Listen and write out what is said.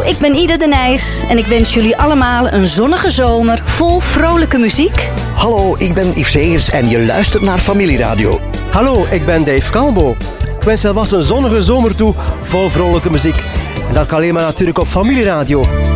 ik ben Ida de Nijs en ik wens jullie allemaal een zonnige zomer vol vrolijke muziek. Hallo, ik ben Yves Segers en je luistert naar Familieradio. Hallo, ik ben Dave Calbo. Ik wens alvast een zonnige zomer toe vol vrolijke muziek. En dat kan alleen maar natuurlijk op Familieradio.